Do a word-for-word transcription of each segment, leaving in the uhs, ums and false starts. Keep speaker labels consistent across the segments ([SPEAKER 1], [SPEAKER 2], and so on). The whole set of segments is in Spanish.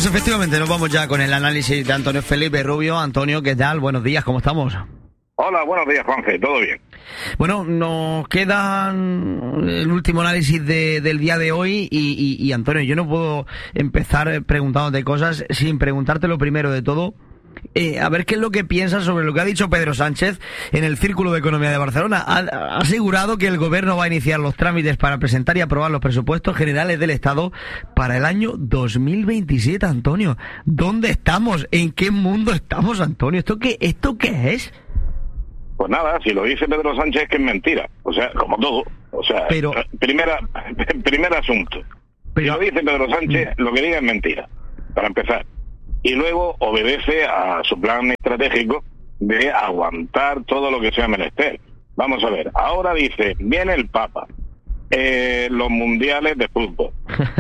[SPEAKER 1] efectivamente, nos vamos ya con el análisis de Antonio Felipe Rubio. Antonio, ¿qué tal? Buenos días, ¿cómo estamos?
[SPEAKER 2] Hola, buenos días, Juanje, ¿todo bien?
[SPEAKER 1] Bueno, nos queda el último análisis de, del día de hoy y, y, y Antonio, yo no puedo empezar preguntándote cosas sin preguntarte lo primero de todo. Eh, a ver qué es lo que piensas sobre lo que ha dicho Pedro Sánchez en el Círculo de Economía de Barcelona. Ha, ha asegurado que el gobierno va a iniciar los trámites para presentar y aprobar los presupuestos generales del Estado para el año dos mil veintisiete, Antonio. ¿Dónde estamos? ¿En qué mundo estamos, Antonio? ¿Esto qué, esto qué es?
[SPEAKER 2] Pues nada, si lo dice Pedro Sánchez es que es mentira. O sea, como todo. O sea,
[SPEAKER 1] pero,
[SPEAKER 2] primera, primer asunto. Pero, si lo dice Pedro Sánchez, lo que diga es mentira, para empezar. Y luego obedece a su plan estratégico de aguantar todo lo que sea menester. Vamos a ver, ahora dice, viene el Papa, eh, los mundiales de fútbol,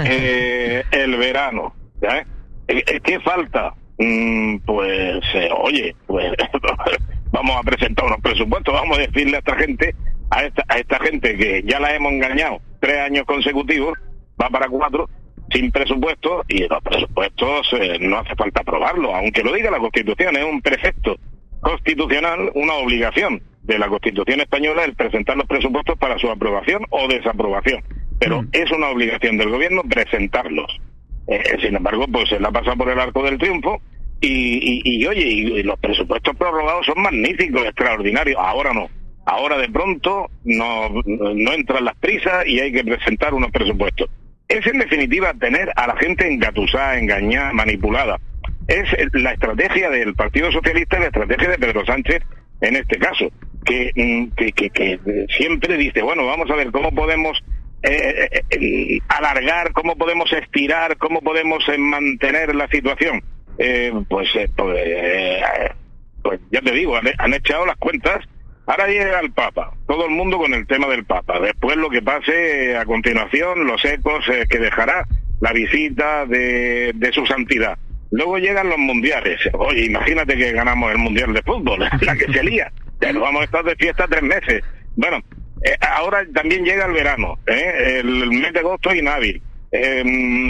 [SPEAKER 2] eh, el verano, ¿ya? Eh, ¿Qué falta? Mm, pues, eh, oye, pues vamos a presentar unos presupuestos, vamos a decirle a esta gente, a esta, a esta gente que ya la hemos engañado tres años consecutivos, va para cuatro, sin presupuesto, y los presupuestos eh, no hace falta aprobarlos, aunque lo diga la Constitución, es un precepto constitucional, una obligación de la Constitución española el presentar los presupuestos para su aprobación o desaprobación, pero mm. es una obligación del gobierno presentarlos. Eh, sin embargo, pues se la pasa por el arco del triunfo y, y, y oye, y, y los presupuestos prorrogados son magníficos, extraordinarios. Ahora no, ahora de pronto no, no entran las prisas y hay que presentar unos presupuestos. Es en definitiva tener a la gente engatusada, engañada, manipulada. Es la estrategia del Partido Socialista y la estrategia de Pedro Sánchez en este caso, que, que, que, que siempre dice, bueno, vamos a ver cómo podemos eh, eh, alargar, cómo podemos estirar, cómo podemos eh, mantener la situación. Eh, pues, eh, pues, eh, pues ya te digo, han, han echado las cuentas. Ahora llega el Papa, todo el mundo con el tema del Papa. Después lo que pase a continuación, los ecos eh, que dejará la visita de, de su santidad. Luego llegan los mundiales. Oye, imagínate que ganamos el mundial de fútbol, la que se lía. Ya nos vamos a estar de fiesta tres meses. Bueno, eh, ahora también llega el verano, ¿eh? el mes de agosto inhábil. Eh,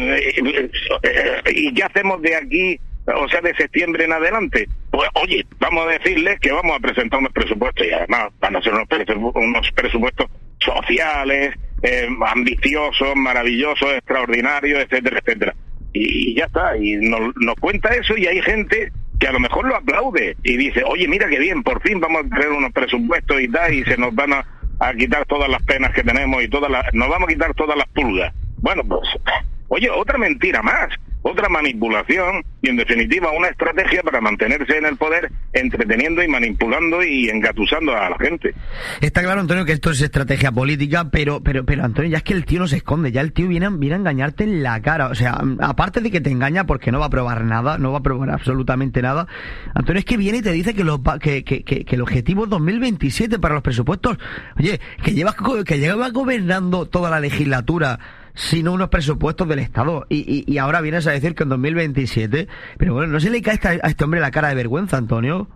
[SPEAKER 2] eh, eh, ¿Y qué hacemos de aquí? O sea, de septiembre en adelante, pues oye, vamos a decirles que vamos a presentar unos presupuestos y además van a ser unos, presu- unos presupuestos sociales, eh, ambiciosos, maravillosos, extraordinarios, etcétera, etcétera. Y, y ya está, y nos, nos cuenta eso y hay gente que a lo mejor lo aplaude y dice, oye, mira qué bien, por fin vamos a tener unos presupuestos y tal, y se nos van a, a quitar todas las penas que tenemos y todas las, nos vamos a quitar todas las pulgas. Bueno, pues, oye, otra mentira más. Otra manipulación y, en definitiva, una estrategia para mantenerse en el poder, entreteniendo y manipulando y engatusando a la gente.
[SPEAKER 1] Está claro, Antonio, que esto es estrategia política, pero, pero, pero Antonio, ya es que el tío no se esconde, ya el tío viene, viene a engañarte en la cara. O sea, aparte de que te engaña porque no va a probar nada, no va a probar absolutamente nada, Antonio, es que viene y te dice que, los, que, que, que, que el objetivo es dos mil veintisiete para los presupuestos. Oye, que llevas, que lleva gobernando toda la legislatura sino unos presupuestos del Estado, y, y, y ahora vienes a decir que en dos mil veintisiete, pero bueno, ¿no se le cae esta, a este hombre la cara de vergüenza, Antonio?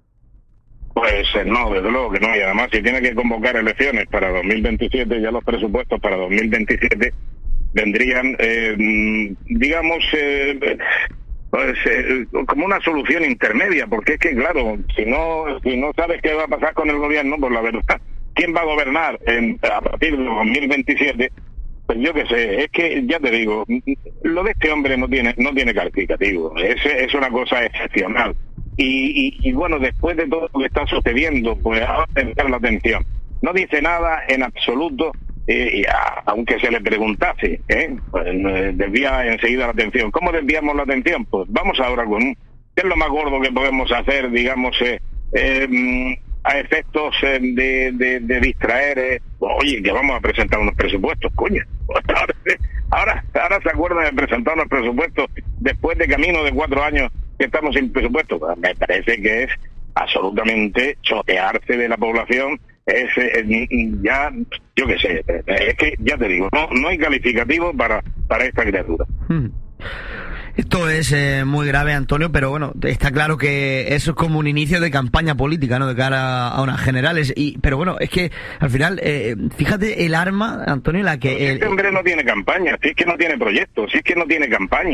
[SPEAKER 2] Pues no, desde luego que no, y además si tiene que convocar elecciones para dos mil veintisiete, ya los presupuestos para dos mil veintisiete vendrían, eh, digamos, eh, pues, eh, como una solución intermedia, porque es que, claro, si no, si no sabes qué va a pasar con el gobierno, pues la verdad, ¿quién va a gobernar en, a partir de dos mil veintisiete? Pues yo qué sé, es que ya te digo, lo de este hombre no tiene no tiene calificativo, es, es una cosa excepcional. Y, y, y bueno, después de todo lo que está sucediendo, pues ahora centrar la atención. No dice nada en absoluto, eh, a, aunque se le preguntase, ¿eh? Pues, desvía enseguida la atención. ¿Cómo desviamos la atención? Pues vamos ahora con un... ¿Qué es lo más gordo que podemos hacer, digamos, eh, eh, a efectos eh, de, de, de distraer? Eh, oye, que vamos a presentar unos presupuestos, coño. Ahora, ahora, ahora se acuerdan de presentar unos presupuestos después de camino de cuatro años que estamos sin presupuesto. Pues me parece que es absolutamente chotearse de la población. Es eh, ya, yo qué sé, es que ya te digo, no, no hay calificativo para, para esta criatura.
[SPEAKER 1] Hmm. Esto es eh, muy grave, Antonio, pero bueno, está claro que eso es como un inicio de campaña política, ¿no? De cara a unas generales. Y pero bueno, es que al final, eh, fíjate el arma, Antonio, la que...
[SPEAKER 2] Si
[SPEAKER 1] el,
[SPEAKER 2] este hombre no tiene campaña, si es que no tiene proyectos, si es que no tiene campaña.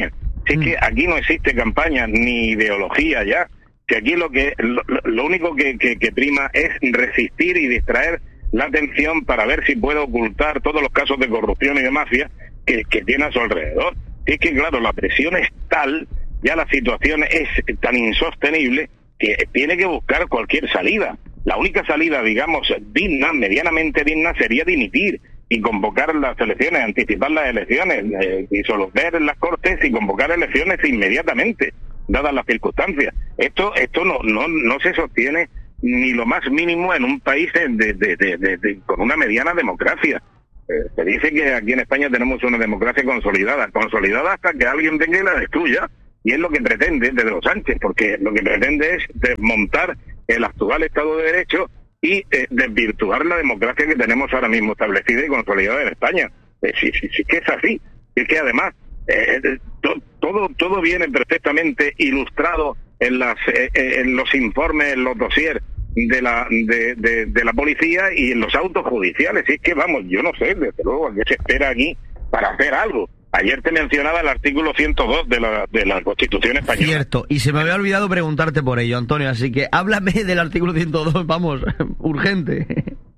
[SPEAKER 2] Si es que aquí no existe campaña ni ideología ya, que aquí lo que lo, lo único que, que, que prima es resistir y distraer la atención para ver si puede ocultar todos los casos de corrupción y de mafia que, que tiene a su alrededor. Si es que, claro, la presión es tal, ya la situación es tan insostenible que tiene que buscar cualquier salida. La única salida, digamos, digna, medianamente digna, sería dimitir y convocar las elecciones, anticipar las elecciones, eh, disolver las Cortes y convocar elecciones inmediatamente, dadas las circunstancias. Esto esto no no no se sostiene ni lo más mínimo en un país de, de, de, de, de, con una mediana democracia. Eh, se dice que aquí en España tenemos una democracia consolidada, consolidada hasta que alguien venga y la destruya, y es lo que pretende Pedro Sánchez, porque lo que pretende es desmontar el actual Estado de Derecho y eh, desvirtuar la democracia que tenemos ahora mismo establecida y consolidada en España. Eh, sí, sí, sí que es así. Es que además eh, to, todo todo viene perfectamente ilustrado en las eh, en los informes, en los dossiers de la de, de, de la policía y en los autos judiciales. Y es que vamos, yo no sé, desde luego, a qué se espera aquí para hacer algo. Ayer te mencionaba el artículo ciento dos de la, de la Constitución española.
[SPEAKER 1] Cierto, y se me había olvidado preguntarte por ello, Antonio, así que háblame del artículo ciento dos, vamos, urgente.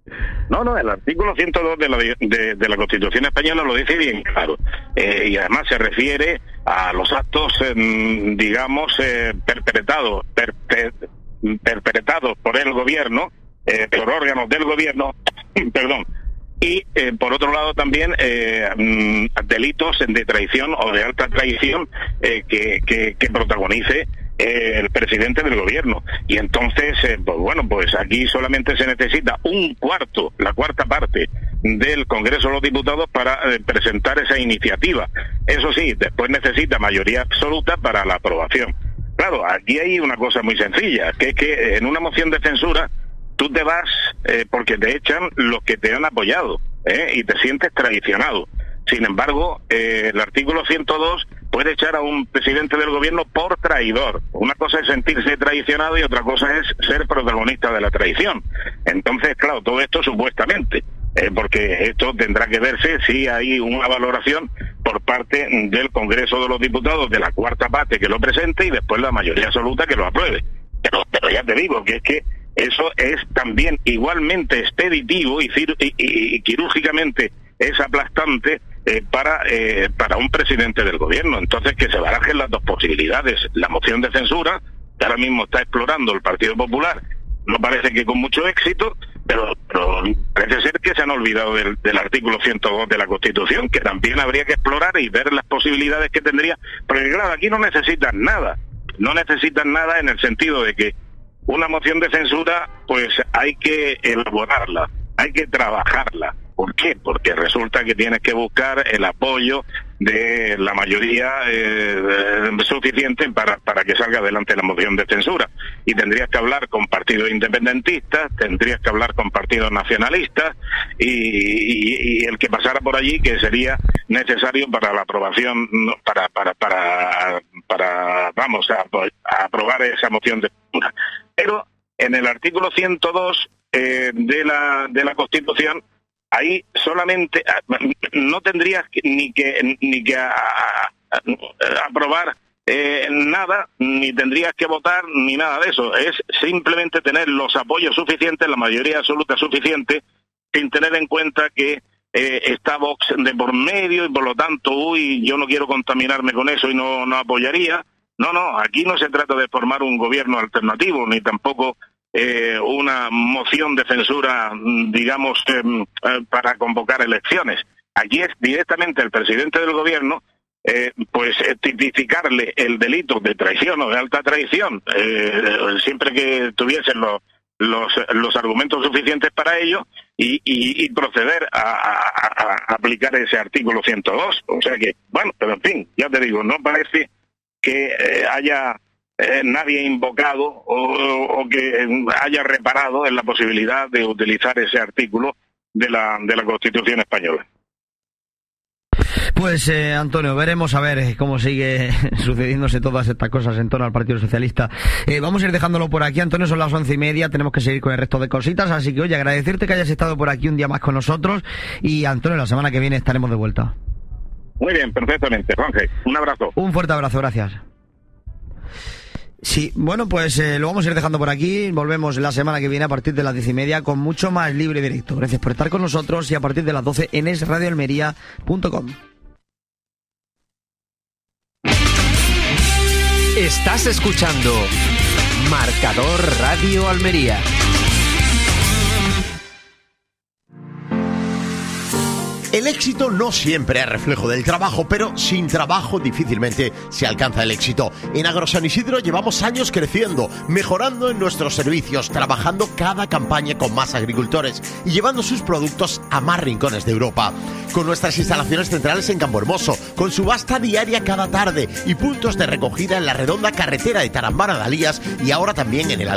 [SPEAKER 2] No, no, el artículo ciento dos de la, de, de la Constitución española lo dice bien claro, eh, y además se refiere a los actos, eh, digamos, eh, perpetrados, per, per, perpetrados por el gobierno, eh, por órganos del gobierno, perdón, y eh, por otro lado también eh, delitos de traición o de alta traición eh, que, que, que protagonice eh, el presidente del gobierno. Y entonces, eh, pues bueno, pues aquí solamente se necesita un cuarto, la cuarta parte del Congreso de los Diputados para eh, presentar esa iniciativa. Eso sí, después necesita mayoría absoluta para la aprobación. Claro, aquí hay una cosa muy sencilla, que es que en una moción de censura tú te vas eh, porque te echan los que te han apoyado, ¿eh? Y te sientes traicionado. Sin embargo, eh, el artículo ciento dos puede echar a un presidente del gobierno por traidor. Una cosa es sentirse traicionado y otra cosa es ser protagonista de la traición. Entonces, claro, todo esto supuestamente, eh, porque esto tendrá que verse si hay una valoración por parte del Congreso de los Diputados de la cuarta parte que lo presente y después la mayoría absoluta que lo apruebe. Pero, pero ya te digo que es que eso es también igualmente expeditivo y, y, y, y quirúrgicamente es aplastante eh, para eh, para un presidente del gobierno. Entonces, que se barajen las dos posibilidades. La moción de censura, que ahora mismo está explorando el Partido Popular, no parece que con mucho éxito, pero, pero parece ser que se han olvidado del, del artículo ciento dos de la Constitución, que también habría que explorar y ver las posibilidades que tendría. Porque claro, aquí no necesitan nada. No necesitan nada en el sentido de que una moción de censura, pues hay que elaborarla, hay que trabajarla. ¿Por qué? Porque resulta que tienes que buscar el apoyo de la mayoría eh, suficiente para, para que salga adelante la moción de censura. Y tendrías que hablar con partidos independentistas, tendrías que hablar con partidos nacionalistas y, y, y el que pasara por allí, que sería necesario para la aprobación, para, para, para, para vamos, a, a aprobar esa moción de censura. Pero en el artículo ciento dos eh, de la de la Constitución, ahí solamente no tendrías ni que ni que a, a, a aprobar eh, nada, ni tendrías que votar ni nada de eso. Es simplemente tener los apoyos suficientes, la mayoría absoluta suficiente, sin tener en cuenta que eh, está Vox de por medio y por lo tanto, uy, yo no quiero contaminarme con eso y no no apoyaría. No, no, aquí no se trata de formar un gobierno alternativo, ni tampoco eh, una moción de censura, digamos, eh, para convocar elecciones. Aquí es directamente el presidente del gobierno, eh, pues tipificarle el delito de traición o de alta traición, eh, siempre que tuviesen los, los, los argumentos suficientes para ello, y, y, y proceder a, a, a aplicar ese artículo ciento dos. O sea que, bueno, pero en fin, ya te digo, no parece que eh, haya eh, nadie invocado o, o que haya reparado en la posibilidad de utilizar ese artículo de la de la Constitución española.
[SPEAKER 1] Pues eh, Antonio, veremos a ver cómo sigue sucediéndose todas estas cosas en torno al Partido Socialista. Eh, vamos a ir dejándolo por aquí, Antonio, son las once y media, tenemos que seguir con el resto de cositas, así que oye, agradecerte que hayas estado por aquí un día más con nosotros y Antonio, la semana que viene estaremos de vuelta.
[SPEAKER 2] Muy bien, perfectamente, Juanje. Un abrazo.
[SPEAKER 1] Un fuerte abrazo, gracias. Sí, bueno, pues eh, lo vamos a ir dejando por aquí. Volvemos la semana que viene a partir de las diez y media con mucho más libre directo. Gracias por estar con nosotros y a partir de las doce en es radio almería punto com.
[SPEAKER 3] Estás escuchando Marcador Radio Almería.
[SPEAKER 4] El éxito no siempre es reflejo del trabajo, pero sin trabajo difícilmente se alcanza el éxito. En Agrosan Isidro llevamos años creciendo, mejorando en nuestros servicios, trabajando cada campaña con más agricultores y llevando sus productos a más rincones de Europa. Con nuestras instalaciones centrales en Campo Hermoso, con subasta diaria cada tarde y puntos de recogida en la redonda carretera de Tarambana a Dalías y ahora también en el